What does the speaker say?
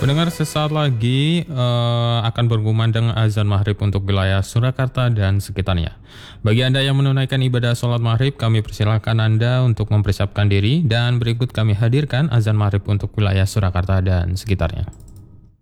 Pendengar, sesaat lagi akan berkumandang azan maghrib untuk wilayah Surakarta dan sekitarnya. Bagi Anda yang menunaikan ibadah sholat maghrib, kami persilakan Anda untuk mempersiapkan diri dan berikut kami hadirkan azan maghrib untuk wilayah Surakarta dan sekitarnya.